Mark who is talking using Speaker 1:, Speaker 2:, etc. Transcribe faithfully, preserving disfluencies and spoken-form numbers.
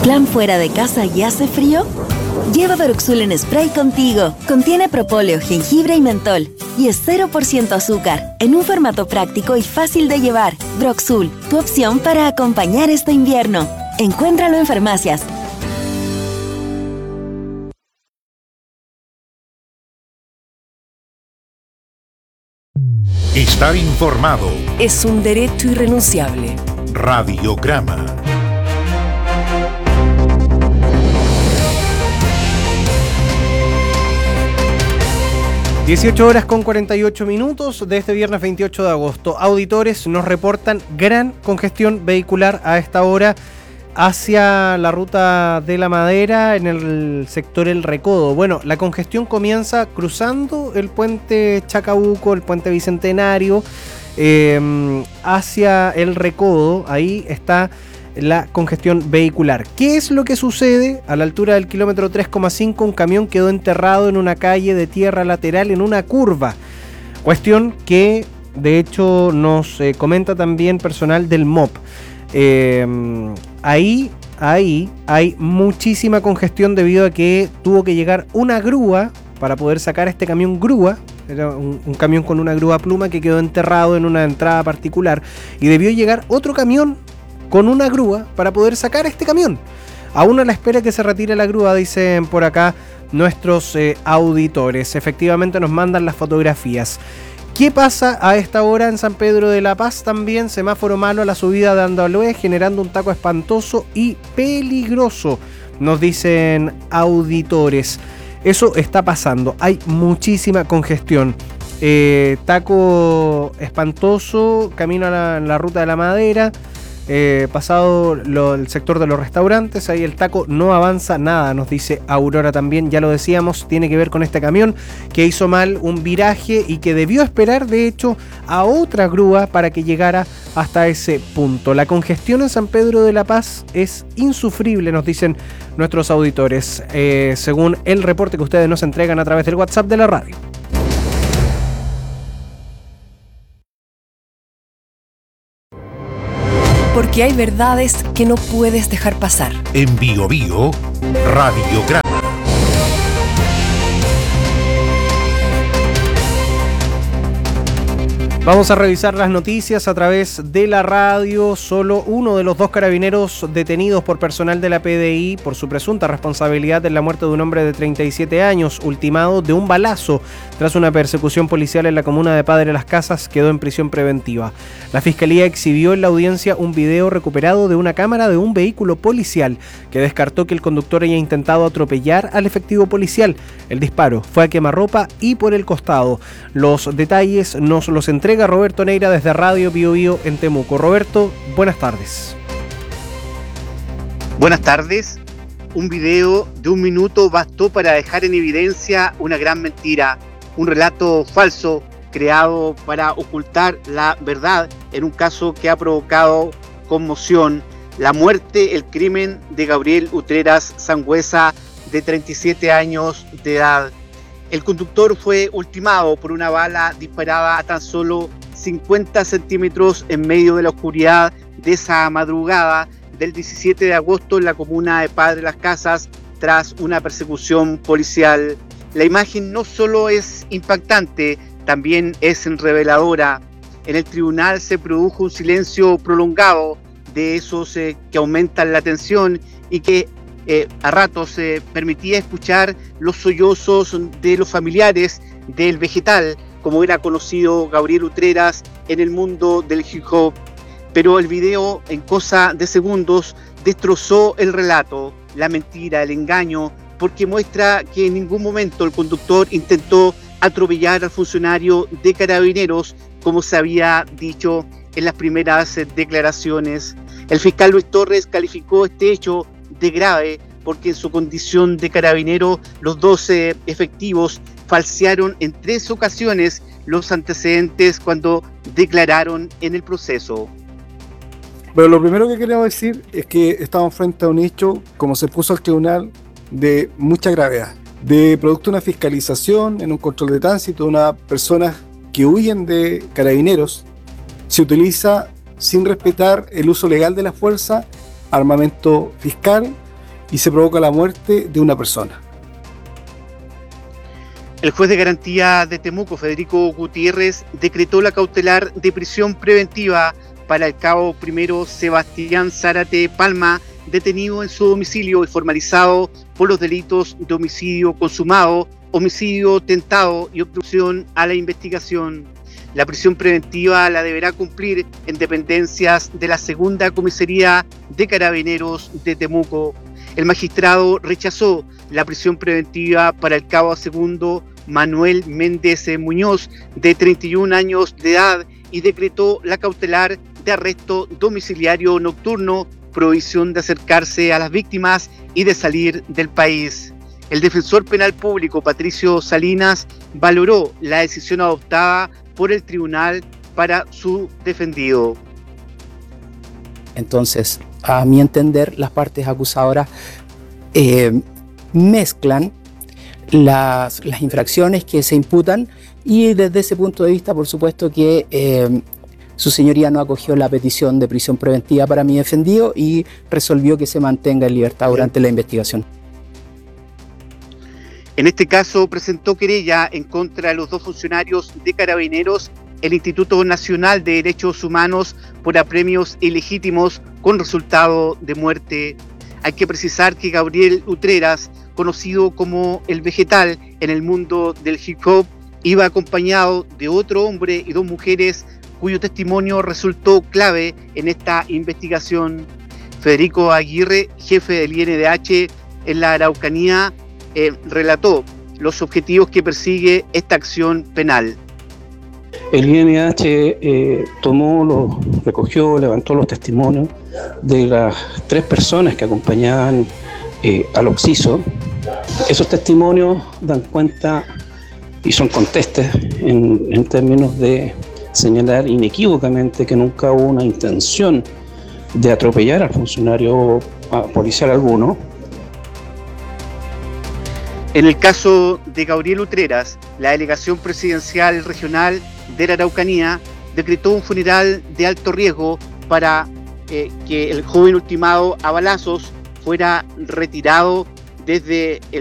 Speaker 1: ¿Plan fuera de casa y hace frío? Lleva Broxul en spray contigo. Contiene propóleo, jengibre y mentol. Y es cero por ciento azúcar, en un formato práctico y fácil de llevar. Broxul, tu opción para acompañar este invierno. Encuéntralo en farmacias.
Speaker 2: Estar informado
Speaker 3: es un derecho irrenunciable.
Speaker 2: Radiograma.
Speaker 4: dieciocho horas con cuarenta y ocho minutos de este viernes veintiocho de agosto. Auditores nos reportan gran congestión vehicular a esta hora hacia la ruta de la Madera en el sector El Recodo. Bueno, la congestión comienza cruzando el puente Chacabuco, el puente Bicentenario, eh, hacia El Recodo. Ahí está la congestión vehicular. ¿Qué es lo que sucede? A la altura del kilómetro tres coma cinco, un camión quedó enterrado en una calle de tierra lateral en una curva. Cuestión que de hecho nos eh, comenta también personal del M O P. Eh, ahí, ahí hay muchísima congestión debido a que tuvo que llegar una grúa para poder sacar este camión grúa. Era un, un camión con una grúa pluma que quedó enterrado en una entrada particular y debió llegar otro camión con una grúa para poder sacar este camión. Aún a la espera que se retire la grúa, dicen por acá nuestros eh, auditores. Efectivamente nos mandan las fotografías. ¿Qué pasa a esta hora en San Pedro de la Paz? También semáforo malo a la subida de Andalue, generando un taco espantoso y peligroso, nos dicen auditores. Eso está pasando, hay muchísima congestión. Eh, taco espantoso, camino a la, la ruta de la Madera. Eh, pasado lo, el sector de los restaurantes, ahí el taco no avanza nada, nos dice Aurora también, ya lo decíamos, tiene que ver con este camión que hizo mal un viraje y que debió esperar de hecho a otra grúa para que llegara hasta ese punto. La congestión en San Pedro de la Paz es insufrible, nos dicen nuestros auditores, eh, según el reporte que ustedes nos entregan a través del WhatsApp de la radio.
Speaker 3: Porque hay verdades que no puedes dejar pasar.
Speaker 2: En Bio Bio, Radiograma.
Speaker 4: Vamos a revisar las noticias a través de la radio. Solo uno de los dos carabineros detenidos por personal de la P D I por su presunta responsabilidad en la muerte de un hombre de treinta y siete años, ultimado de un balazo tras una persecución policial en la comuna de Padre Las Casas, quedó en prisión preventiva. La Fiscalía exhibió en la audiencia un video recuperado de una cámara de un vehículo policial que descartó que el conductor haya intentado atropellar al efectivo policial. El disparo fue a quemarropa y por el costado. Los detalles nos los entrega Roberto Neira desde Radio Bio Bio en Temuco. Roberto, buenas tardes.
Speaker 5: Buenas tardes. Un video de un minuto bastó para dejar en evidencia una gran mentira, un relato falso creado para ocultar la verdad en un caso que ha provocado conmoción, la muerte, el crimen de Gabriel Utreras Sangüesa, de treinta y siete años de edad. El conductor fue ultimado por una bala disparada a tan solo cincuenta centímetros en medio de la oscuridad de esa madrugada del diecisiete de agosto en la comuna de Padre Las Casas tras una persecución policial. La imagen no solo es impactante, también es reveladora. En el tribunal se produjo un silencio prolongado de esos eh, que aumentan la tensión y que Eh, a ratos eh, permitía escuchar los sollozos de los familiares del vegetal, como era conocido Gabriel Utreras en el mundo del hip hop. Pero el video, en cosa de segundos, destrozó el relato, la mentira, el engaño, porque muestra que en ningún momento el conductor intentó atropellar al funcionario de Carabineros, como se había dicho en las primeras eh, declaraciones. El fiscal Luis Torres calificó este hecho de grave porque en su condición de carabinero los doce efectivos falsearon en tres ocasiones los antecedentes cuando declararon en el proceso.
Speaker 6: Pero lo primero que queremos decir es que estamos frente a un hecho, como se puso al tribunal, de mucha gravedad, de producto de una fiscalización en un control de tránsito de una persona que huyen de Carabineros, se utiliza sin respetar el uso legal de la fuerza, armamento fiscal y se provoca la muerte de una persona.
Speaker 5: El juez de garantía de Temuco, Federico Gutiérrez, decretó la cautelar de prisión preventiva para el cabo primero Sebastián Zárate Palma, detenido en su domicilio y formalizado por los delitos de homicidio consumado, homicidio tentado y obstrucción a la investigación. La prisión preventiva la deberá cumplir en dependencias de la Segunda Comisaría de Carabineros de Temuco. El magistrado rechazó la prisión preventiva para el cabo segundo Manuel Méndez Muñoz, de treinta y un años de edad, y decretó la cautelar de arresto domiciliario nocturno, prohibición de acercarse a las víctimas y de salir del país. El defensor penal público Patricio Salinas valoró la decisión adoptada por el tribunal para su defendido.
Speaker 7: Entonces, a mi entender, las partes acusadoras eh, mezclan las, las infracciones que se imputan, y desde ese punto de vista, por supuesto que eh, su señoría no acogió la petición de prisión preventiva para mi defendido y resolvió que se mantenga en libertad durante la investigación.
Speaker 5: En este caso presentó querella en contra de los dos funcionarios de Carabineros, el Instituto Nacional de Derechos Humanos, por apremios ilegítimos con resultado de muerte. Hay que precisar que Gabriel Utreras, conocido como El Vegetal en el mundo del hip hop, iba acompañado de otro hombre y dos mujeres cuyo testimonio resultó clave en esta investigación. Federico Aguirre, jefe del I N D H en la Araucanía, eh, relató los objetivos que persigue esta acción penal.
Speaker 8: El I N D H eh, tomó, lo, recogió, levantó los testimonios de las tres personas que acompañaban eh, al occiso. Esos testimonios dan cuenta y son contestes en, en términos de señalar inequívocamente que nunca hubo una intención de atropellar al funcionario policial alguno.
Speaker 5: En el caso de Gabriel Utreras, la delegación presidencial regional de la Araucanía decretó un funeral de alto riesgo para eh, que el joven ultimado a balazos fuera retirado desde el